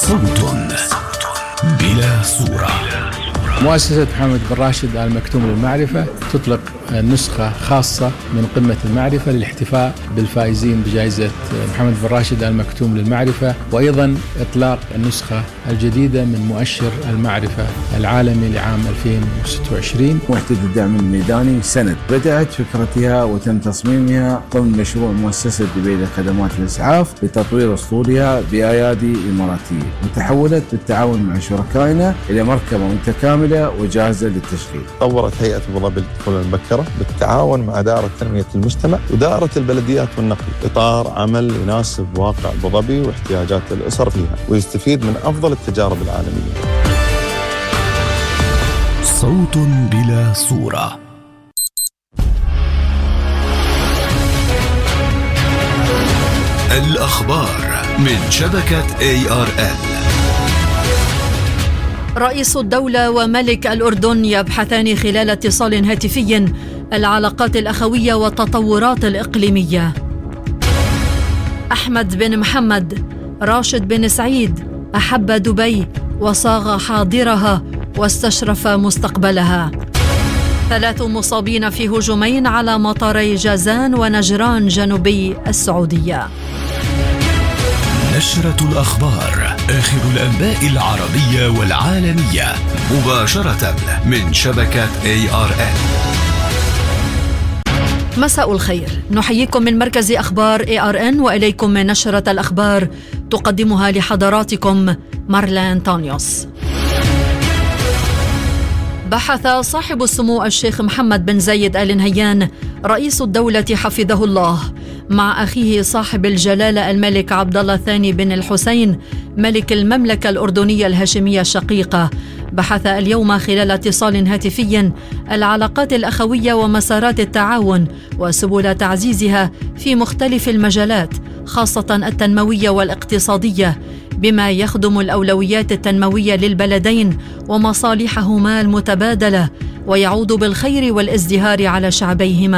صوت بلا صورة. مؤسسة محمد بن راشد آل مكتوم للمعرفة تطلق نسخة خاصة من قمة المعرفة للاحتفاء بالفائزين بجائزة محمد بن راشد آل مكتوم للمعرفة، وأيضا إطلاق النسخة الجديدة من مؤشر المعرفة العالمي لعام 2026. وحدة الدعم الميداني سند بدأت فكرتها وتم تصميمها ضمن مشروع مؤسسة دبي لخدمات الإسعاف لتطوير أسطولها بأيادي إماراتية، وتحولت بالتعاون مع شركائنا إلى مركبة متكاملة وجاهزة للتشغيل. طورت هيئة أبو ظبي للطفولة المبكرة بالتعاون مع دائرة تنمية المجتمع ودائرة البلديات والنقل إطار عمل يناسب واقع أبو ظبي واحتياجات الأسر فيها ويستفيد من أفضل التجارب العالمية. صوت بلا صورة. الأخبار من شبكة ARN. رئيس الدولة وملك الأردن يبحثان خلال اتصال هاتفي العلاقات الأخوية والتطورات الإقليمية. أحمد بن محمد راشد بن سعيد أحب دبي وصاغ حاضرها واستشرف مستقبلها. 3 مصابين في هجومين على مطاري جازان ونجران جنوبي السعودية. نشرة الأخبار، آخر الأنباء العربية والعالمية مباشرة من شبكة ARN. مساء الخير، نحييكم من مركز أخبار ARN وإليكم من نشرة الأخبار تقدمها لحضراتكم مارلين تونيوس. بحث صاحب السمو الشيخ محمد بن زايد آل نهيان رئيس الدولة حفظه الله مع أخيه صاحب الجلالة الملك عبد الله الثاني بن الحسين ملك المملكة الأردنية الهاشمية الشقيقة. بحث اليوم خلال اتصال هاتفي العلاقات الأخوية ومسارات التعاون وسبل تعزيزها في مختلف المجالات خاصة التنموية والاقتصادية، بما يخدم الأولويات التنموية للبلدين ومصالحهما المتبادلة ويعود بالخير والازدهار على شعبيهما